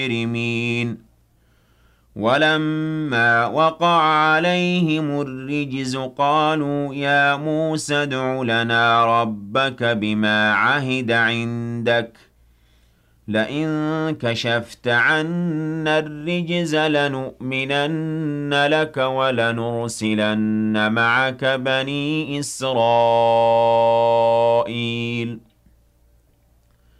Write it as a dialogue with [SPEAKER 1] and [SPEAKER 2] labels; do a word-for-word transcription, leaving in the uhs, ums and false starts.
[SPEAKER 1] مجرمين ولما وقع عليهم الرجز قالوا يا موسى ادع لنا ربك بما عهد عندك لئن كشفت عنا الرجز لنؤمنن لك ولنرسلن معك بني إسرائيل